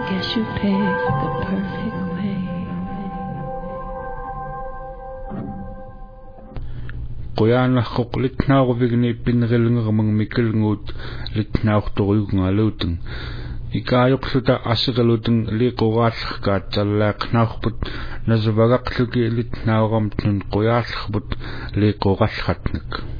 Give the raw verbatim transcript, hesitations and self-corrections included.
Guess you picked the perfect way. Qoyanarquq litnaaruvigni pinnerilungermang mikkelnguut litnaartoruyungaluteng ikaayoqluta aseqaluteng liiquraallерkaat tallaaqnaarput nasuvagaqluki litnaaramtnun quyaallerput liiqurallratnek